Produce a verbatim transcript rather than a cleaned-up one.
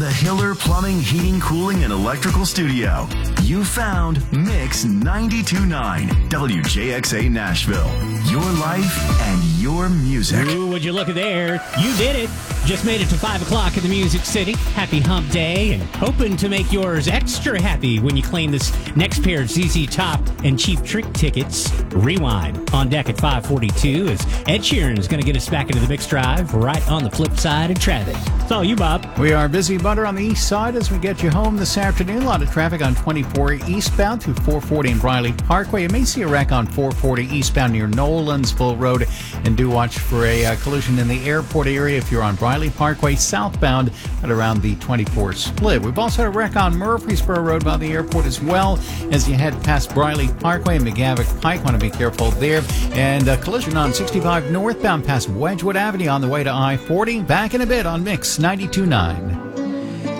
the Hiller Plumbing, Heating, Cooling, and Electrical Studio, you found Mix ninety-two point nine W J X A Nashville. Your life and your music. Ooh, would you look at there? You did it. Just made it to five o'clock in the Music City. Happy hump day, and hoping to make yours extra happy when you claim this next pair of Z Z Top and Cheap Trick tickets. Rewind on deck at five forty-two as Ed Sheeran is going to get us back into the mix drive right on the flip side of traffic. It's all you, Bob. We are busy butter on the east side as we get you home this afternoon. A lot of traffic on twenty-four eastbound through four forty and Briley Parkway. You may see a wreck on four forty eastbound near Nolansville Road. And do watch for a uh, collision in the airport area if you're on Briley Parkway southbound at around the twenty-four split. We've also had a wreck on Murfreesboro Road by the airport as well as you head past Briley Parkway and McGavick Pike. Want to be careful there. And a collision on sixty-five northbound past Wedgwood Avenue on the way to I forty. Back in a bit on Mix ninety-two point nine.